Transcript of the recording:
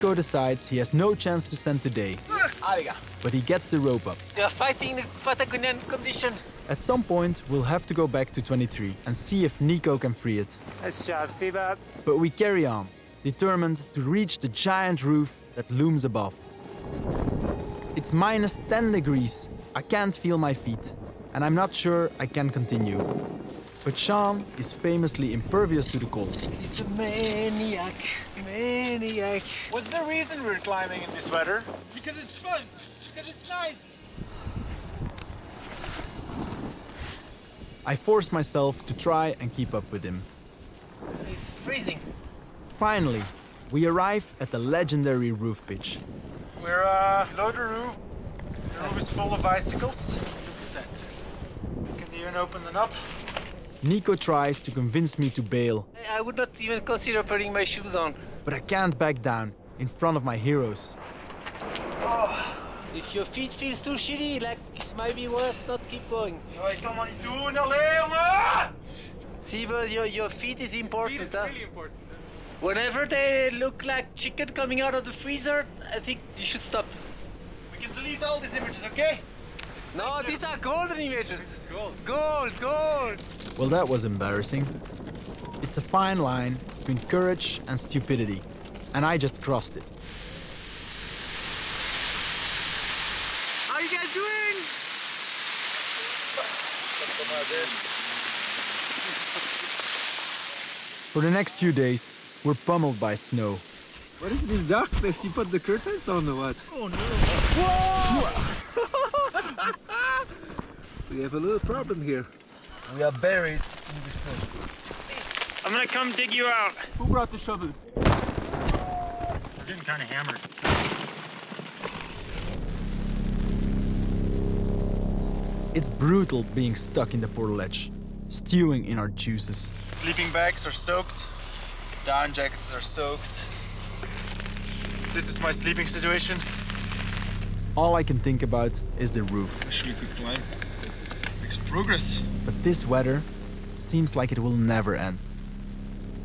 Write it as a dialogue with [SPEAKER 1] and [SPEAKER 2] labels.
[SPEAKER 1] Nico decides he has no chance to send today, but he gets the rope up.
[SPEAKER 2] They are fighting the Patagonian condition.
[SPEAKER 1] At some point, we'll have to go back to 23 and see if Nico can free it.
[SPEAKER 3] Nice job, Seabab.
[SPEAKER 1] But we carry on, determined to reach the giant roof that looms above. It's minus 10 degrees. I can't feel my feet, and I'm not sure I can continue. But Sean is famously impervious to the cold.
[SPEAKER 2] He's a maniac. Maniac.
[SPEAKER 4] What's the reason we're climbing in this weather?
[SPEAKER 5] Because it's fun. Because it's nice.
[SPEAKER 1] I force myself to try and keep up with him.
[SPEAKER 2] He's freezing.
[SPEAKER 1] Finally, we arrive at the legendary roof pitch.
[SPEAKER 4] We're below the roof. The roof is full of icicles. Look at that. Can you even open the nut?
[SPEAKER 1] Nico tries to convince me to bail,
[SPEAKER 2] I would not even consider putting my shoes on.
[SPEAKER 1] but I can't back down in front of my heroes.
[SPEAKER 2] If your feet feels too shitty, like it might be worth not keep going.
[SPEAKER 4] Ja, ik kan dat niet doen, allee jongen!
[SPEAKER 2] See, but your feet is important.
[SPEAKER 5] Feet is
[SPEAKER 2] Huh?
[SPEAKER 5] really important.
[SPEAKER 2] Whenever they look like chicken coming out of the freezer, I think you should stop.
[SPEAKER 4] We can delete all these images, okay?
[SPEAKER 2] No, these are golden images.
[SPEAKER 5] Gold.
[SPEAKER 2] Gold, gold.
[SPEAKER 1] Well, that was embarrassing. It's a fine line between courage and stupidity, and I just crossed it.
[SPEAKER 2] How are you guys doing?
[SPEAKER 1] For the next few days, we're pummeled by snow.
[SPEAKER 6] What is this darkness? You put the curtains on or what?
[SPEAKER 5] Oh no.
[SPEAKER 6] We have a little problem here.
[SPEAKER 4] We are buried in the snow.
[SPEAKER 3] I'm gonna come dig you out.
[SPEAKER 5] Who brought the shovel?
[SPEAKER 3] We're getting kind of hammered.
[SPEAKER 1] It's brutal being stuck in the portaledge, stewing in our juices.
[SPEAKER 4] Sleeping bags are soaked. Down jackets are soaked. This is my sleeping situation.
[SPEAKER 1] All I can think about is the roof.
[SPEAKER 4] Actually, we could climb. Make some progress.
[SPEAKER 1] But this weather seems like it will never end.